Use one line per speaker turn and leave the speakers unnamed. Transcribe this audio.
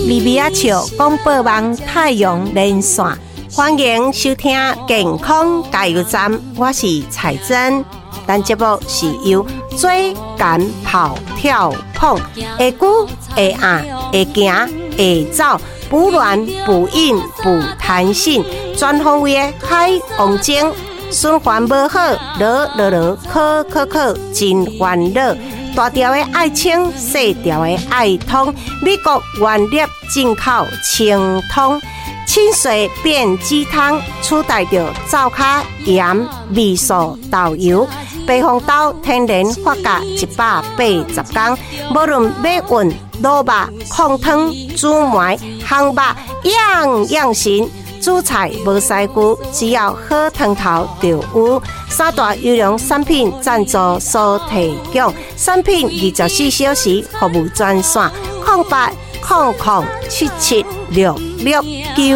米米仔笑广播网太阳连线，欢迎收听健康加油站，我是彩珍。咱节目是由水感跑跳碰，会久会硬会行会走，补卵补阴补弹性，全方位的海王精，循环无好，考，真烦恼。大条的爱清，细条的爱通，美国原粒进口清通，清水变鸡汤，取代着灶卡盐、味素、豆油。白红豆天然发酵180天，无论要运、卤肉、控汤、煮糜、烘肉，样样行。煮菜无师傅，只要好汤头就有。三大优良产品赞助所提供，产品24小时服务专线：0800776669。